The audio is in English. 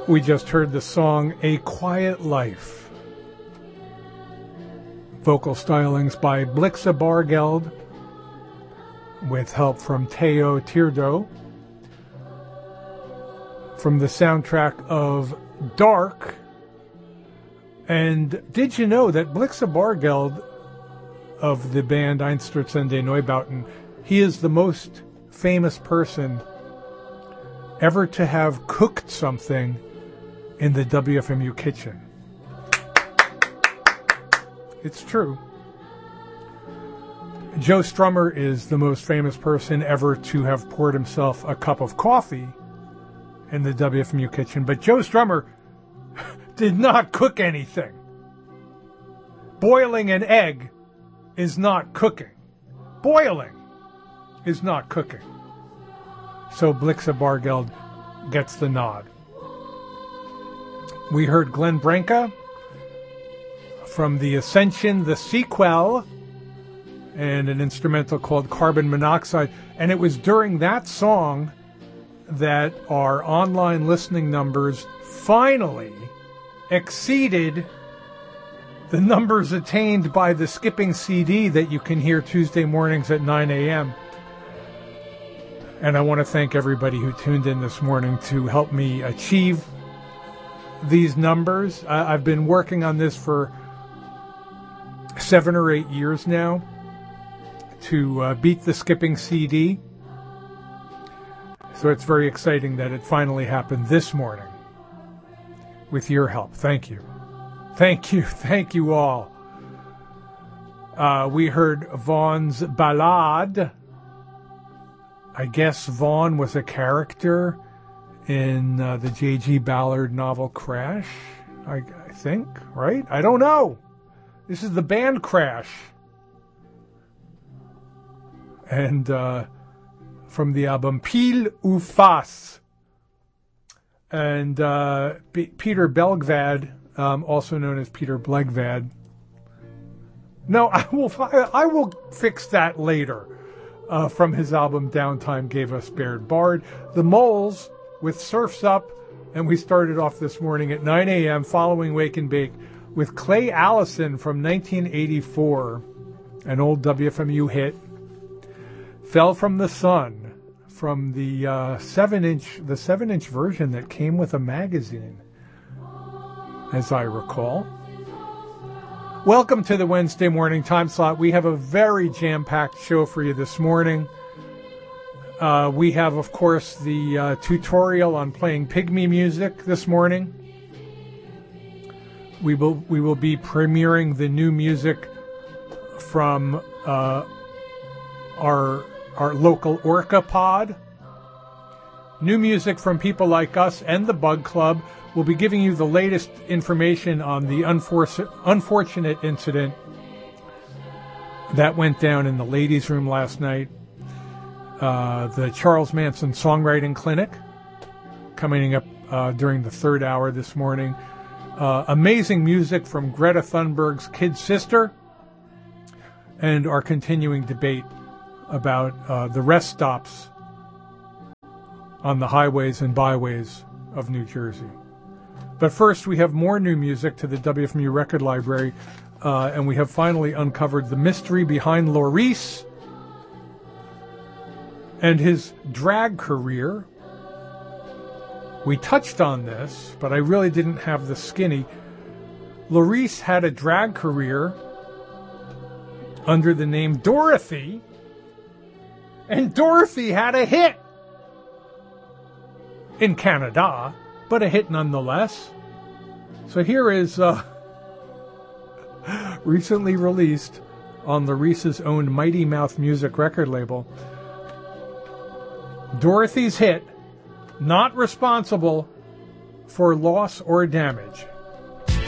We just heard the song A Quiet Life. Vocal stylings by Blixa Bargeld with help from Teo Tirdo from the soundtrack of Dark. And did you know that Blixa Bargeld of the band Einstürzende Neubauten, he is the most famous person ever to have cooked something in the WFMU kitchen. It's true. Joe Strummer is the most famous person ever to have poured himself a cup of coffee in the WFMU kitchen, but Joe Strummer did not cook anything. Boiling an egg is not cooking. Boiling is not cooking. So Blixa Bargeld gets the nod. We heard Glenn Branca from the Ascension, the sequel, and an instrumental called Carbon Monoxide. And it was during that song that our online listening numbers finally exceeded the numbers attained by the skipping CD that you can hear Tuesday mornings at 9 a.m. And I want to thank everybody who tuned in this morning to help me achieve these numbers. I've been working on this for 7 or 8 years now to beat the skipping CD. So it's very exciting that it finally happened this morning with your help. Thank you. Thank you. Thank you all. We heard Vaughn's Ballade. I guess Vaughn was a character in the J.G. Ballard novel Crash, I think, right? I don't know. This is the band Crash. And from the album Pile ou Face. And Peter Belgvad, also known as Peter Blegvad. No, I will fix that later. From his album Downtime gave us Baird Bard. The Moles with Surf's Up, and we started off this morning at 9 a.m. following Wake and Bake with Clay Allison from 1984, an old WFMU hit. Fell from the Sun from the 7-inch version that came with a magazine, as I recall. Welcome to the Wednesday morning time slot. We have a very jam-packed show for you this morning. We have, of course, the tutorial on playing Pygmy music this morning. We will be premiering the new music from our local Orca pod. New music from people like us and the Bug Club. We'll be giving you the latest information on the unfortunate incident that went down in the ladies' room last night. The Charles Manson Songwriting Clinic coming up during the third hour this morning. Amazing music from Greta Thunberg's kid sister, and our continuing debate about the rest stops on the highways and byways of New Jersey. But first, we have more new music to the WFMU Record Library, and we have finally uncovered the mystery behind Laurice and his drag career. We touched on this, but I really didn't have the skinny. Laurice had a drag career under the name Dorothy, and Dorothy had a hit in Canada, but a hit nonetheless. So here is recently released on Laurice's own Mighty Mouth Music record label, Dorothy's hit, Not Responsible for Loss or Damage.